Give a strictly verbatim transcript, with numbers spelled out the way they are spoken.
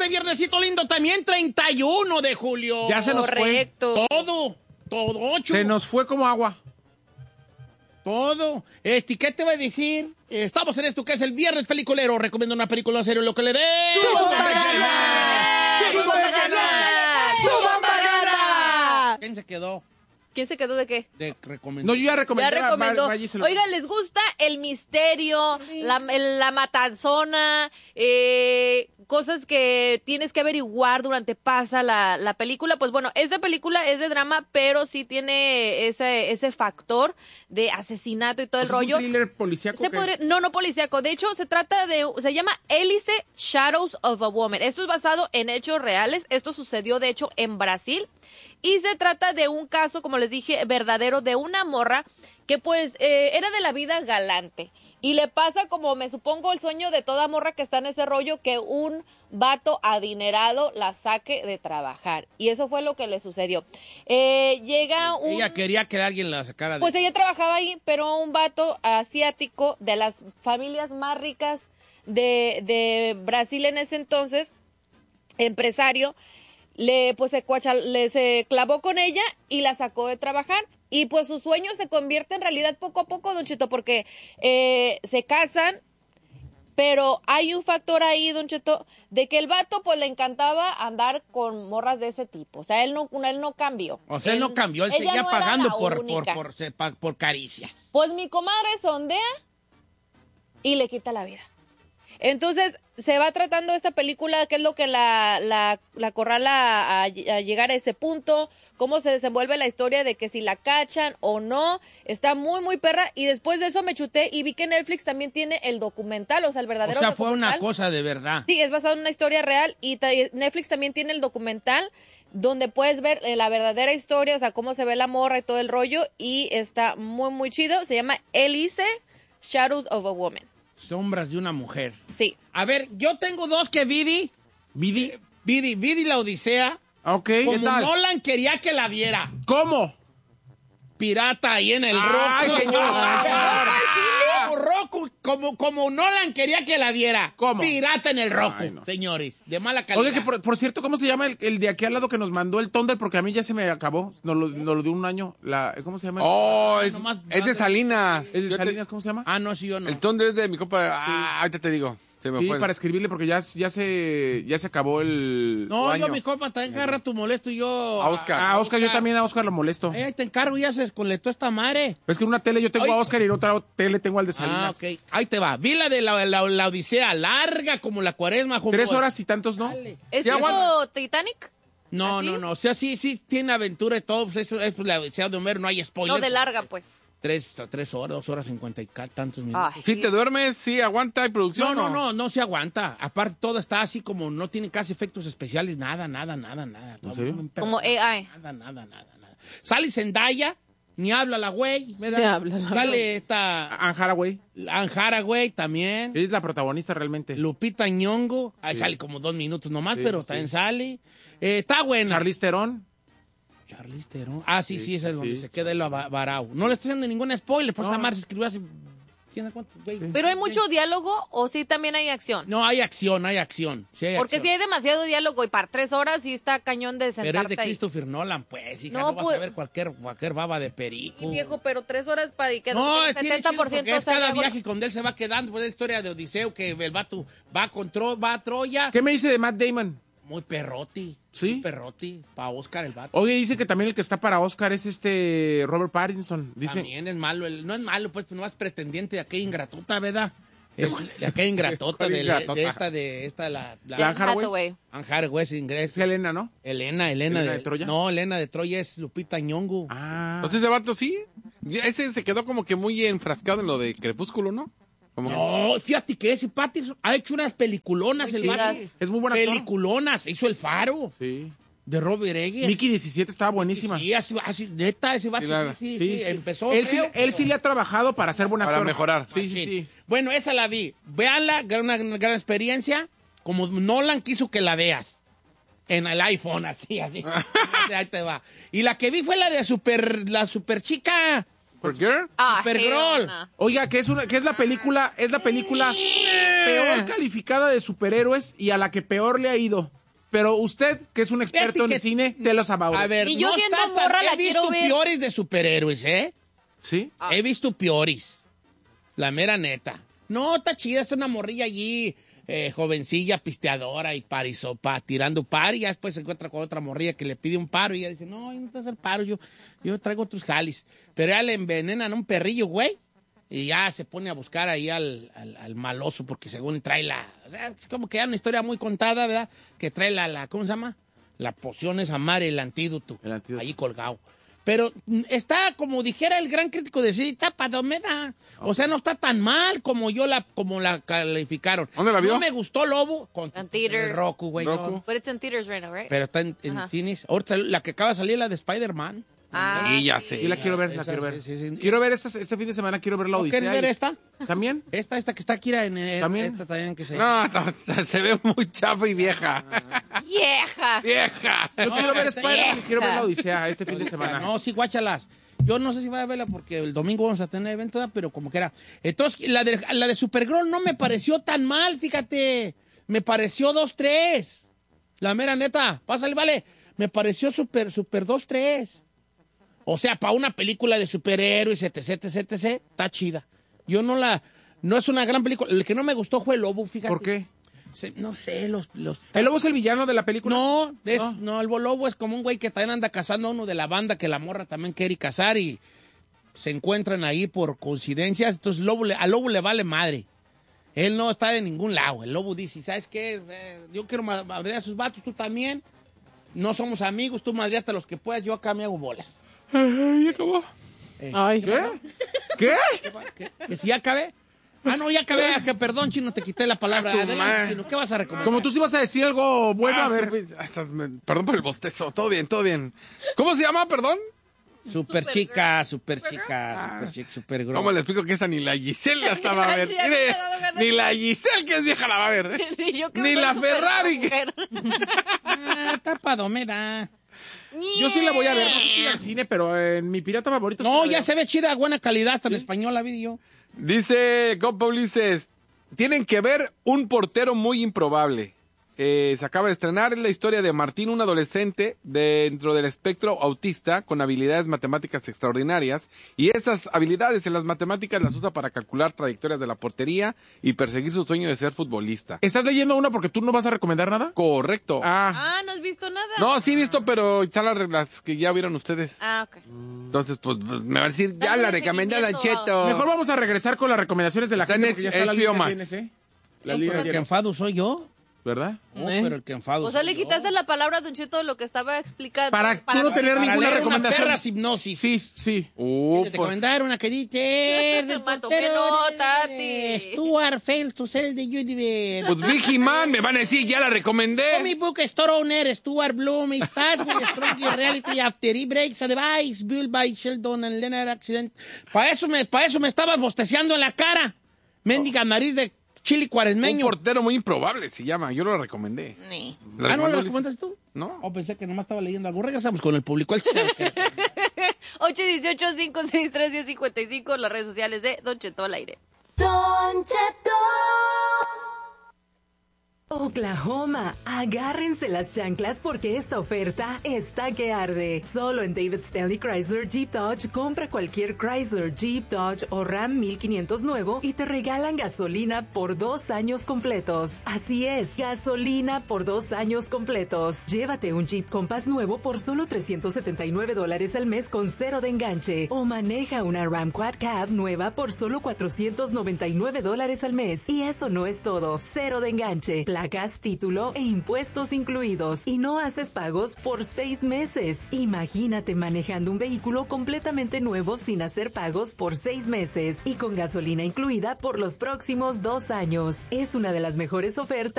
este viernesito lindo también, treinta y uno de julio. Ya se nos Correcto. fue. Todo, todo, ocho. Se nos fue como agua. Todo. Este, ¿qué te voy a decir? Estamos en esto que es el viernes peliculero. Recomiendo una película serio, lo que le dé. ¡Suban para ganar! ¡Suban para ganar! ¡Suban para ganar! ¿Quién se quedó ¿Quién se quedó de qué? de recomendar? No, yo ya recomendé. Ya recomendó. Va- vaya y se lo- Oigan, ¿les gusta el misterio, la, el- la matanzona, eh, cosas que tienes que averiguar durante pasa la, la película? Pues bueno, esta película es de drama, pero sí tiene ese, ese factor de asesinato y todo el ¿Es un rollo. thriller policíaco? Se que- podría- no, no policíaco. De hecho, se trata de... Se llama Hélice Shadows of a Woman. Esto es basado en hechos reales. Esto sucedió, de hecho, en Brasil. Y se trata de un caso, como les dije, verdadero, de una morra que, pues, eh, era de la vida galante. Y le pasa, como me supongo, el sueño de toda morra que está en ese rollo, que un vato adinerado la saque de trabajar. Y eso fue lo que le sucedió. Eh, llega un... Ella quería que alguien la sacara de... Pues ella trabajaba ahí, pero un vato asiático de las familias más ricas de, de Brasil en ese entonces, empresario, le pues se, cuacha- le se clavó con ella y la sacó de trabajar. Y pues su sueño se convierte en realidad poco a poco, Don Cheto, porque eh, se casan, pero hay un factor ahí, Don Cheto, de que el vato pues le encantaba andar con morras de ese tipo. O sea, él no, él no cambió. O sea, él no cambió, él ella seguía no era pagando la por, por, única. por, se- pa- por caricias. Pues mi comadre sondea y le quita la vida. Entonces, se va tratando esta película, qué es lo que la, la, la corrala a, a llegar a ese punto, cómo se desenvuelve la historia de que si la cachan o no. Está muy, muy perra. Y después de eso me chuté y vi que Netflix también tiene el documental, o sea, el O verdadero sea, fue documental. una cosa de verdad. Sí, es basado en una historia real y ta- Netflix también tiene el documental donde puedes ver eh, la verdadera historia, o sea, cómo se ve la morra y todo el rollo, y está muy, muy chido. Se llama Hélice Shadows of a Woman. Sombras de una mujer. Sí. A ver, yo tengo dos que Vidi, ¿Vidi? Vidi, Vidi la Odisea, Ah, ok. como ¿Qué tal? Nolan quería que la viera. ¿Cómo? Pirata ahí en el Ay, Roku. señor. Como Roku, como, como Nolan quería que la viera. ¿Cómo? Pirata en el Roku, Ay, no. señores. De mala calidad. Oye, que por, por cierto, ¿cómo se llama el, el de aquí al lado que nos mandó el Thunder? Porque a mí ya se me acabó. Nos lo, nos lo dio un año. La, ¿Cómo se llama? Oh, es, Nomás- es de Salinas. ¿El de Yo te- Salinas, cómo se llama? Ah, no, sí, yo no. el Thunder es de mi compa. Ah, ahorita te digo. Se me Sí, fue. para escribirle porque ya, ya, se, ya se acabó el No, año. yo mi compa también cada rato molesto y yo... A Oscar. Ah, Oscar, yo también a Oscar lo molesto. Eh, ahí te encargo, ya se descoletó esta madre. Es que en una tele yo tengo Oye. a Oscar y en otra tele tengo al de Salinas. Ah, ok. Ahí te va. Vi la de la, la, la Odisea, larga como la cuaresma. Juan Tres Paul. horas y tantos, ¿no? Dale. ¿Es Sí, tipo aguanta. Titanic? No, ¿Así? no, no. O sea, sí, sí, tiene aventura y todo. Pues eso es la Odisea de Homero, no hay spoiler. No, de larga, pues. Tres, tres horas, dos horas, cincuenta y ca- tantos minutos. Ay, Si te duermes, sí, aguanta, hay producción. No, no, ¿o? no, no se aguanta. Aparte, todo está así como no tiene casi efectos especiales, nada, nada, nada, nada. Todo serio? un Como perro- A I. Nada, nada, nada, nada. Sale Zendaya, ni habla la güey, ¿verdad? Ni habla la Sale güey. esta Anne Hathaway. Anne Hathaway también. Ella es la protagonista realmente. Lupita Nyong'o, ahí Sí. sale como dos minutos nomás, Sí, pero sí. también sale. Eh, está buena. Charlize Theron. Charlize Theron. Ah, sí, sí, Sí, esa es sí, donde sí. se queda el varao. No le estoy haciendo ningún spoiler, por No. esa madre se escribió hace... ¿Quién sabe cuánto, güey? ¿Pero hay mucho diálogo o sí también hay acción? No, hay acción, hay acción. Sí hay Porque acción. si hay demasiado diálogo y para tres horas sí está cañón de Pero es sentarte de ahí. Christopher Nolan, pues, hija, No, no, vas pues- a ver cualquier, cualquier baba de perico. Y viejo, pero tres horas para y que No, el tiene setenta por chido porque ciento es cada salga- viaje con él se va quedando, pues la historia de Odiseo, que el vato va, con Tro- va a Troya. ¿Qué me dice de Matt Damon? Muy perroti. ¿Sí? Muy perroti. Para Oscar el vato. Oye, dice que también el que está para Oscar es este Robert Pattinson. Dice, También es malo. el- no es malo, pues, no es pretendiente de aquella ingratota, ¿verdad? Es de aquella ingratota, ¿Cuál de, ingratota? de esta, de esta, la... de la Anne Hathaway. Anne Hathaway es es inglés. Elena, ¿no? Elena, Elena, ¿Elena de Troya? No, Elena de Troya es Lupita Nyong'o. Ah. Entonces ese vato sí. Ese se quedó como que muy enfrascado en lo de Crepúsculo, ¿no? Como No, fíjate que ese Pattinson ha hecho unas peliculonas, Muy el vato. chidas. Es muy buen actor. Peliculonas. Hizo El Faro, Sí. de Robert Eggers. Mickey diecisiete estaba buenísima. Sí, así, así, neta, ese vato Sí, la- sí, sí, sí, empezó. Él, sí, feo, él pero- sí le ha trabajado para ser buen actor. Para mejorar. Sí, sí, sí. Bueno, esa la vi. Véanla, una, una gran experiencia. Como Nolan quiso que la veas. En el iPhone, así, así. Ahí te va. Y la que vi fue la de super, la super chica. ¿Por girl? Ah, Supergirl. hell no. Oiga, que es una, que es la película, es la película peor calificada de superhéroes y a la que peor le ha ido. Pero usted, que es un experto Fíjate en que- el cine, te los abauda. A ver, Y yo no siendo está tan- morra la he visto quiero ver. peores de superhéroes, ¿eh? ¿Sí? Ah. He visto peores. La mera neta. No, está chida, es una morrilla allí, eh, jovencilla, pisteadora y parisopa, tirando par, y ya después se encuentra con otra morrilla que le pide un paro y ella dice, no, yo no te hacer paro, yo, yo traigo tus jalis. Pero ya le envenenan un perrillo, güey, y ya se pone a buscar ahí al, al, al maloso porque según trae la... O sea, es como que ya una historia muy contada, ¿verdad? Que trae la, la ¿cómo se llama? La poción esa madre, el antídoto. El antídoto. Ahí colgado. Pero mm, está, como dijera el gran crítico de cine, está padomeda. O sea, no está tan mal como yo la, como la calificaron. ¿Dónde la vio? No me gustó Lobo con En theaters. Roku, güey. Roku. no. But it's in theaters right now, right? Pero está en, en Ajá. cines. Ahorita la que acaba de salir, la de Spider-Man. Ah, Y ya sé. Sí, la quiero ver, la Esa, quiero ver. sí, sí, sí. Quiero ver esta, este fin de semana, quiero ver la ¿No Odisea. quieres ver y- esta? ¿También? Esta, esta que está aquí en, en ¿También? esta también que se... No, no, se ve muy chafa y vieja. vieja. Vieja. Yo quiero ver está Spider-Man y vieja. quiero ver la Odisea este fin de semana. No, sí, guáchalas. Yo no sé si voy a verla porque el domingo vamos a tener evento, ¿verdad? Pero como que era. Entonces, la de, la de Supergirl no me pareció tan mal, fíjate. Me pareció dos tres. La mera neta. Pásale, vale. Me pareció super, super dos tres. O sea, para una película de superhéroes, etc, etc, etc, está chida. Yo no la... No es una gran película. El que no me gustó fue el Lobo, fíjate. ¿Por qué? Se- no sé, los... los ¿El lobo es el villano de la película? no, es, No. no, el lobo es como un güey que también anda cazando a uno de la banda que la morra también quiere cazar y se encuentran ahí por coincidencias. Entonces lobo le- al lobo le vale madre. Él no está de ningún lado. El lobo dice, ¿sabes qué? Eh, yo quiero ma- madrear a sus vatos, tú también. No somos amigos, tú madreate a los que puedas, yo acá me hago bolas. Ay, acabó. Ay. ¿Qué? ¿Qué? ¿Qué? ¿Que si ya acabé? Ah, no, ya acabé. Que perdón, Chino, te quité la palabra. Ah, su Adelante, madre. Chino, ¿qué vas a recomendar? Como tú sí vas a decir algo bueno, Ah, a ver. supe- ah, estás- me- perdón por el bostezo. Todo bien, todo bien. ¿Cómo se llama, perdón? Super chica, super chica, super chica, super grosa. ¿Cómo le explico que esa ni la Giselle la estaba a ver? Ay, ya me Mire, ha dado ganas. ni la Giselle, que es vieja, la va a ver. Ni yo que Ni soy la súper Ferrari que- mujer. Ah, está padomera. Yo sí la voy a ver, no sé si al cine, pero en mi pirata favorito... sí No, la ya veo. se ve chida, buena calidad, hasta en español la vi yo. Dice Compa Ulises, tienen que ver Un portero muy improbable. Eh, se acaba de estrenar, es la historia de Martín, un adolescente dentro del espectro autista con habilidades matemáticas extraordinarias, y esas habilidades en las matemáticas las usa para calcular trayectorias de la portería y perseguir su sueño de ser futbolista. ¿Estás leyendo una porque tú no vas a recomendar nada? Correcto. Ah, Ah, ¿no has visto nada? No, sí he visto, pero están las reglas que ya vieron ustedes. Ah, ok. Entonces, pues, pues, me va a decir, ya Dale la recomendada, seguimiento. Cheto. mejor vamos a regresar con las recomendaciones de la Está en gente porque ya está la H B O línea Max. llenas, ¿eh? La No, línea Pero el que llena, enfado soy yo. ¿verdad? Oh, ¿Eh? pero el que enfado O sea, soy le yo. quitaste la palabra a Don Cheto de lo que estaba explicando. Para tú no tener Para ninguna leer recomendación. Una perra hipnosis. Sí, sí. Uh, Te pues, recomendar una que dice... Mato que no, Tati. Stuart fails to sell the universe. pues Big He-Man, me van a decir, ya la recomendé. Comic book store owner Stuart Bloom starts with a strong reality after he breaks a device built by Sheldon and Leonard accident. Para eso me, para eso me estabas bosteciando en la cara. Mendiga nariz de chili Un cuaresmeño. portero muy improbable se llama, yo lo recomendé. Ni. ¿La Ah, ¿no recomendó lo Ulises? recomendaste tú? No. Oh, pensé que nomás estaba leyendo algo. Regresamos con el público. Él sí sabe que- ocho uno ocho, cinco seis tres, uno cero cinco cinco, las redes sociales de Don Cheto al aire. Don Cheto. Oklahoma, agárrense las chanclas porque esta oferta está que arde. Solo en David Stanley Chrysler Jeep Dodge compra cualquier Chrysler, Jeep Dodge o Ram mil quinientos nuevo y te regalan gasolina por dos años completos. Así es, gasolina por dos años completos. Llévate un Jeep Compass nuevo por solo trescientos setenta y nueve dólares al mes con cero de enganche o maneja una Ram Quad Cab nueva por solo cuatrocientos noventa y nueve dólares al mes. Y eso no es todo, cero de enganche, placas, título e impuestos incluidos. Y no haces pagos por seis meses. Imagínate manejando un vehículo completamente nuevo sin hacer pagos por seis meses y con gasolina incluida por los próximos dos años. Es una de las mejores ofertas